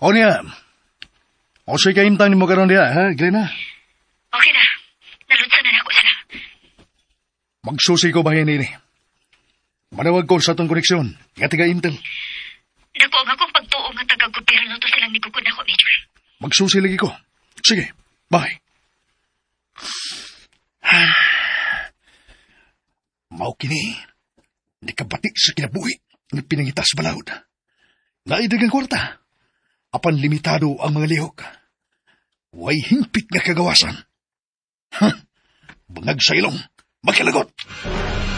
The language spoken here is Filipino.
O niya, o siya kaimtang ni mo karon niya, ha, Glena? Okay na. Nalutsan na ako sila. Magsusi ko bahin ini. Manawag ko sa itong koneksyon. Nga tiga Intel. Dako ang akong pagtuo nga taga-gobyerno to silang nigukod ako, Major. Magsusi lagi ko. Sige, bye. Mao kini. Nakabati sa kinabuhi ng pinangitas balawd. Naidagang kwarta. Apan limitado ang mga lihok. Way hingpit nga kagawasan. Bangag sa ilong. Magkalagot.